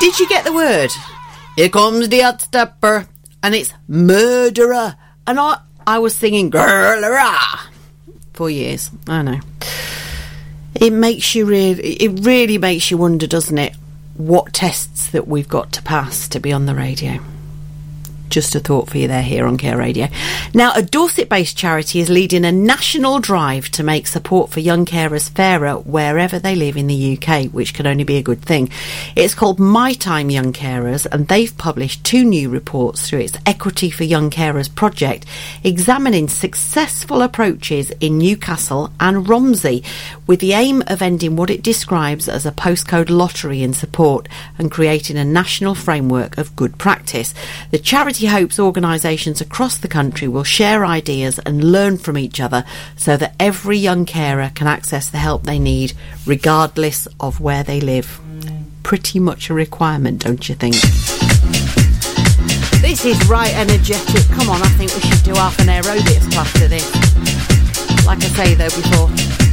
Did you get the word? Here comes the hot stepper, and it's murderer. And I was singing girl-a-rah for years. I know. It really makes you wonder, doesn't it, what tests that we've got to pass to be on the radio. Just a thought for you there here on Care Radio. Now, a Dorset-based charity is leading a national drive to make support for young carers fairer wherever they live in the UK, which can only be a good thing. It's called My Time Young Carers, and they've published 2 new reports through its Equity for Young Carers project, examining successful approaches in Newcastle and Romsey, with the aim of ending what it describes as a postcode lottery in support and creating a national framework of good practice. The charity hopes organisations across the country will share ideas and learn from each other so that every young carer can access the help they need regardless of where they live. Pretty much a requirement, don't you think? This is right energetic. Come on, I think we should do half an aerobics class to this. Like I say though before,